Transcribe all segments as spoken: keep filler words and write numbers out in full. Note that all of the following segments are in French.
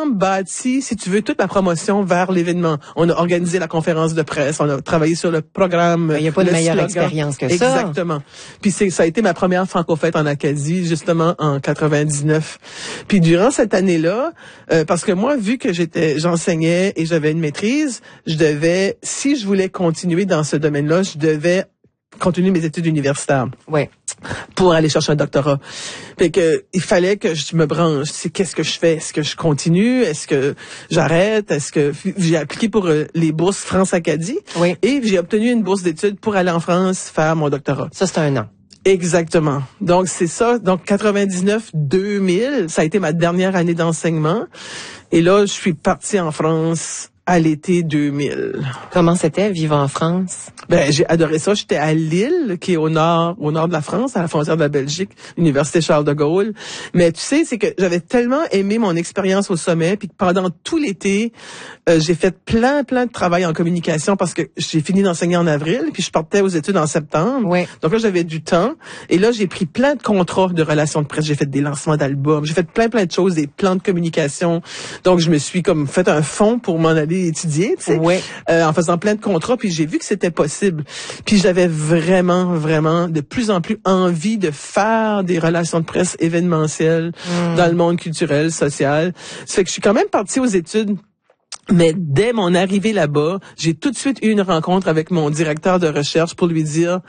bâti, si tu veux, toute ma promotion vers l'événement. On a organisé la conférence de presse, on a travaillé sur le programme. Il n'y a pas de meilleure slogan. expérience que ça. Exactement. Puis c'est, ça a été ma première franco-fête en Acadie, justement en quatre-vingt-dix-neuf. Puis durant cette année-là, euh, parce que moi, vu que j'étais, j'enseignais et j'avais une maîtrise, je devais, si je voulais continuer dans ce domaine-là, je devais continuer mes études universitaires. Ouais. Pour aller chercher un doctorat. Fait que il fallait que je me branche. C'est qu'est-ce que je fais? Est-ce que je continue? Est-ce que j'arrête? Est-ce que j'ai appliqué pour euh, les bourses France Acadie? Oui. Et j'ai obtenu une bourse d'études pour aller en France faire mon doctorat. Ça, c'est un an. Exactement. Donc, c'est ça. Donc, quatre-vingt-dix-neuf deux mille, ça a été ma dernière année d'enseignement. Et là, je suis partie en France à l'été deux mille. Comment c'était, vivre en France? Ben, j'ai adoré ça. J'étais à Lille, qui est au nord, au nord de la France, à la frontière de la Belgique, Université Charles de Gaulle. Mais tu sais, c'est que j'avais tellement aimé mon expérience au sommet, puis que pendant tout l'été, euh, j'ai fait plein, plein de travail en communication parce que j'ai fini d'enseigner en avril, puis je partais aux études en septembre. Oui. Donc là, j'avais du temps. Et là, j'ai pris plein de contrats de relations de presse. J'ai fait des lancements d'albums. J'ai fait plein, plein de choses, des plans de communication. Donc, je me suis comme fait un fonds pour m'en aller étudier, tu sais, ouais. euh, en faisant plein de contrats, puis j'ai vu que c'était possible. Puis j'avais vraiment, vraiment de plus en plus envie de faire des relations de presse événementielles mmh. dans le monde culturel, social. Ça fait que je suis quand même partie aux études. Mais dès mon arrivée là-bas, j'ai tout de suite eu une rencontre avec mon directeur de recherche pour lui dire,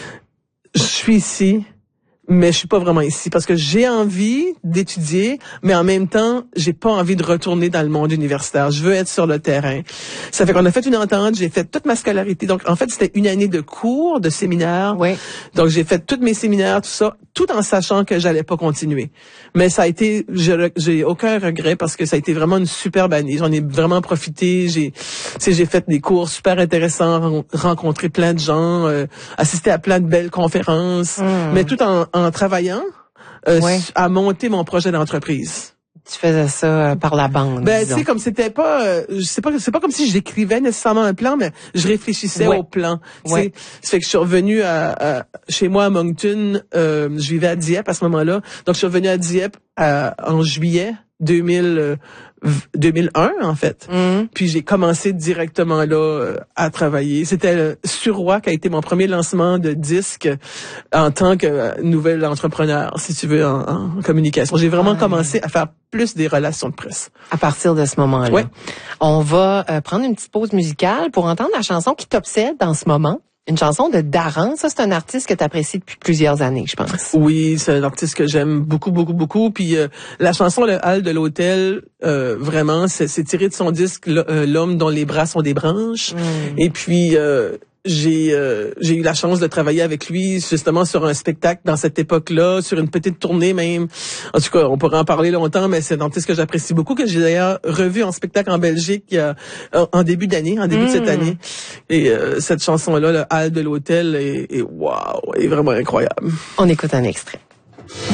je suis ici, mais je suis pas vraiment ici parce que j'ai envie d'étudier, mais en même temps, j'ai pas envie de retourner dans le monde universitaire. Je veux être sur le terrain. Ça fait qu'on a fait une entente, j'ai fait toute ma scolarité. Donc, en fait, c'était une année de cours, de séminaires. Oui. Donc, j'ai fait tous mes séminaires, tout ça, tout en sachant que j'allais pas continuer. Mais ça a été, je, j'ai aucun regret parce que ça a été vraiment une superbe année. J'en ai vraiment profité. J'ai, tu sais, j'ai fait des cours super intéressants, rencontré plein de gens, euh, assisté à plein de belles conférences, mmh. mais tout en, en travaillant euh, ouais. à monter mon projet d'entreprise. Tu faisais ça euh, par la bande. Ben, tu sais, comme c'était pas, euh, je sais pas, c'est pas comme si j'écrivais nécessairement un plan, mais je réfléchissais ouais. au plan. Tu ouais. sais, ça fait que je suis revenue à, à chez moi à Moncton. Euh, je vivais à Dieppe à ce moment-là, donc je suis revenue à Dieppe à, en juillet deux mille. Euh, deux mille un en fait. Mm. Puis j'ai commencé directement là euh, à travailler. C'était le Suroît qui a été mon premier lancement de disque en tant que euh, nouvel entrepreneur, si tu veux, en, en communication. J'ai vraiment ouais. commencé à faire plus des relations de presse. À partir de ce moment-là. Ouais. On va euh, prendre une petite pause musicale pour entendre la chanson qui t'obsède en ce moment. Une chanson de Daran, ça c'est un artiste que tu apprécies depuis plusieurs années, je pense. Oui, c'est un artiste que j'aime beaucoup, beaucoup, beaucoup. Puis euh, la chanson Le Hall de l'hôtel, euh, vraiment, c'est, c'est tiré de son disque L'homme dont les bras sont des branches. Mm. Et puis euh, j'ai euh, j'ai eu la chance de travailler avec lui justement sur un spectacle dans cette époque-là, sur une petite tournée même. En tout cas, on pourrait en parler longtemps, mais c'est un artiste que j'apprécie beaucoup, que j'ai d'ailleurs revu en spectacle en Belgique il y a, en début d'année, en début mmh. de cette année. Et euh, cette chanson-là, Le Hall de l'hôtel, est, est wow, est vraiment incroyable. On écoute un extrait.